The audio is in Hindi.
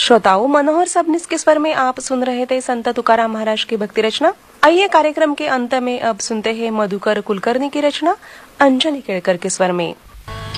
श्रोताओं, मनोहर सबनीस के स्वर में आप सुन रहे थे संत तुकाराम महाराज की भक्ति रचना। आइए कार्यक्रम के अंत में अब सुनते हैं मधुकर कुलकर्णी की रचना अंजलि केळकर के स्वर में।